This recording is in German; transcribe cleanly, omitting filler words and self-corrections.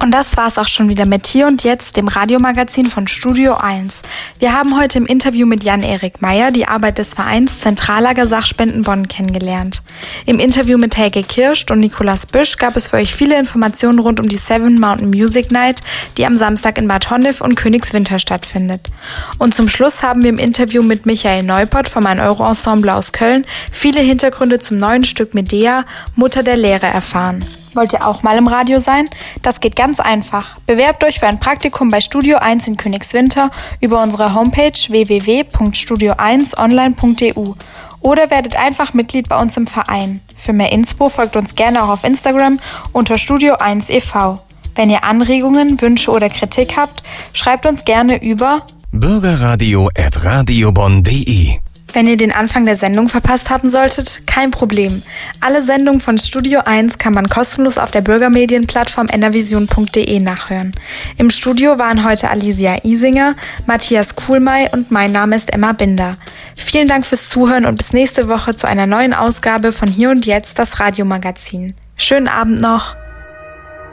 Und das war's auch schon wieder mit Hier und Jetzt, dem Radiomagazin von Studio 1. Wir haben heute im Interview mit Jan-Erik Meyer die Arbeit des Vereins Zentrallager Sachspenden Bonn kennengelernt. Im Interview mit Helge Kirscht und Nikolaus Büsch gab es für euch viele Informationen rund um die Seven Mountain Music Night, die am Samstag in Bad Honnef und Königswinter stattfindet. Und zum Schluss haben wir im Interview mit Michael Neupert vom 1-Euro-Ensemble aus Köln viele Hintergründe zum neuen Stück Medea, Mutter der Lehre, erfahren. Wollt ihr auch mal im Radio sein? Das geht ganz einfach. Bewerbt euch für ein Praktikum bei Studio 1 in Königswinter über unsere Homepage www.studio1online.eu oder werdet einfach Mitglied bei uns im Verein. Für mehr Inspo folgt uns gerne auch auf Instagram unter Studio 1 e.V. Wenn ihr Anregungen, Wünsche oder Kritik habt, schreibt uns gerne über bürgerradio@radiobonn.de. Wenn ihr den Anfang der Sendung verpasst haben solltet, kein Problem. Alle Sendungen von Studio 1 kann man kostenlos auf der Bürgermedienplattform enervision.de nachhören. Im Studio waren heute Alicia Isinger, Matthias Kuhlmey und mein Name ist Emma Binder. Vielen Dank fürs Zuhören und bis nächste Woche zu einer neuen Ausgabe von Hier und Jetzt, das Radiomagazin. Schönen Abend noch!